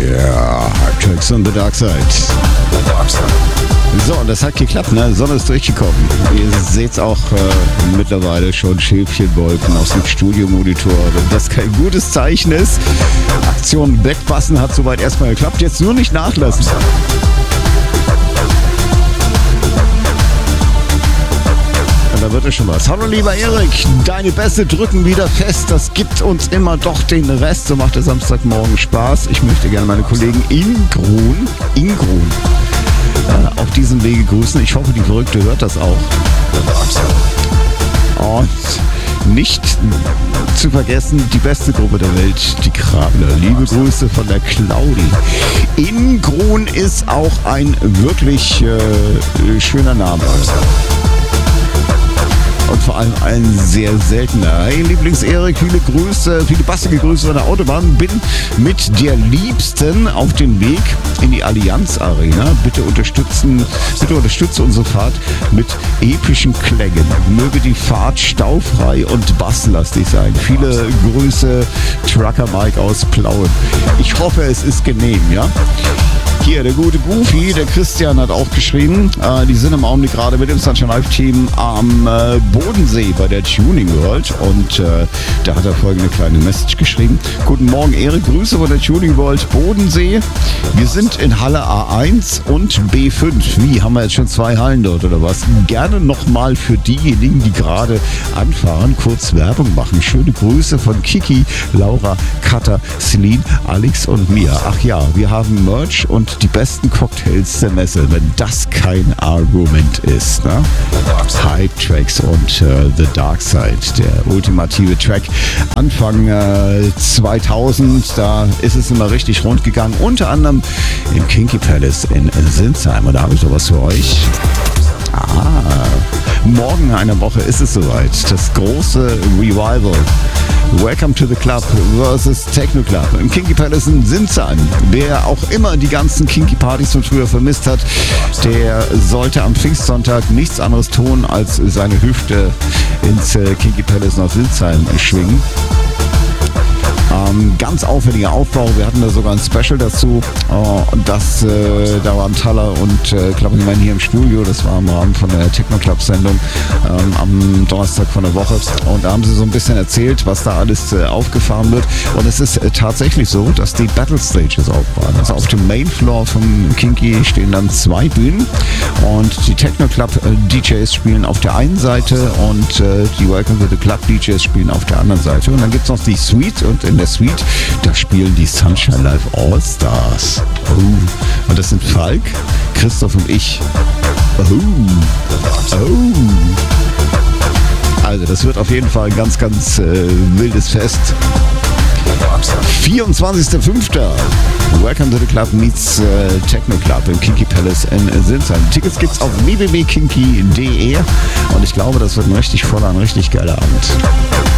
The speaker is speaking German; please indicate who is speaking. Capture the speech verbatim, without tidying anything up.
Speaker 1: Yeah, Tracks on the Dark Side. The Dark Side. So, und das hat geklappt, ne? Die Sonne ist durchgekommen. Ihr seht's auch äh, mittlerweile schon Schäfchenwolken aus dem Studiomonitor. Wenn das kein gutes Zeichen ist. Aktion Backpassen hat soweit erstmal geklappt. Jetzt nur nicht nachlassen. Da wird es schon was. Hallo lieber Erik, deine Bässe drücken wieder fest. Das gibt uns immer doch den Rest. So macht der Samstagmorgen Spaß. Ich möchte gerne meine Kollegen Ingrun, Ingrun äh, auf diesem Wege grüßen. Ich hoffe, die Verrückte hört das auch. Und nicht zu vergessen, die beste Gruppe der Welt, die Krabler. Liebe Grüße von der Claudi. Ingrun ist auch ein wirklich äh, schöner Name. Und vor allem ein sehr seltener. Hey Lieblings-Erik, viele Grüße, viele bassige Grüße von der Autobahn. Bin mit der Liebsten auf dem Weg in die Allianz Arena. Bitte unterstützen, bitte unterstütze unsere Fahrt mit epischen Klängen. Möge die Fahrt staufrei und basslastig sein. Viele Grüße, Trucker Mike aus Plauen. Ich hoffe, es ist genehm, ja? Hier, der gute Goofy, der Christian hat auch geschrieben, äh, die sind im Augenblick gerade mit dem Sunshine Live Team am äh, Bodensee bei der Tuning World und äh, da hat er folgende kleine Message geschrieben. Guten Morgen Erik, Grüße von der Tuning World Bodensee. Wir sind in Halle A eins und B fünf. Wie, haben wir jetzt schon zwei Hallen dort oder was? Gerne nochmal für diejenigen, die gerade anfahren, kurz Werbung machen. Schöne Grüße von Kiki, Laura, Katha, Celine, Alex und mir. Ach ja, wir haben Merch und die besten Cocktails der Messe, wenn das kein Argument ist. Ne? Hype Tracks und äh, The Dark Side, der ultimative Track. Anfang äh, zweitausend, da ist es immer richtig rund gegangen, unter anderem im Kinky Palace in Sinsheim. Und da habe ich doch was für euch. Ah, morgen in einer Woche ist es soweit. Das große Revival. Welcome to the Club versus Techno Club im Kinky Palace in Sinsheim. Wer auch immer die ganzen Kinky Partys von früher vermisst hat, der sollte am Pfingstsonntag nichts anderes tun, als seine Hüfte ins äh, Kinky Palace nach Sinsheim schwingen. Ähm, ganz aufwendiger Aufbau. Wir hatten da sogar ein Special dazu. Äh, das, äh, da waren Thaler und äh, Klappingman hier im Studio. Das war im Rahmen von der Techno Club Sendung ähm, am Donnerstag von der Woche. Und da haben sie so ein bisschen erzählt, was da alles äh, aufgefahren wird. Und es ist äh, tatsächlich so, dass die Battle Stages auffahren. Also auf dem Main Floor vom Kinky stehen dann zwei Bühnen. Und die Techno Club äh, D Js spielen auf der einen Seite und äh, die Welcome to the Club D Js spielen auf der anderen Seite. Und dann gibt es noch die Suite und in der Suite, da spielen die Sunshine Live All-Stars. Oh. Und das sind Falk, Christoph und ich. Oh. Oh. Also das wird auf jeden Fall ein ganz, ganz äh, wildes Fest. vierundzwanzigster fünfter Welcome to the Club meets äh, Techno Club im Kinky Palace in Sinsheim. Tickets gibt's auf w w w punkt kinky punkt d e und ich glaube, das wird ein richtig voller, ein richtig geiler Abend.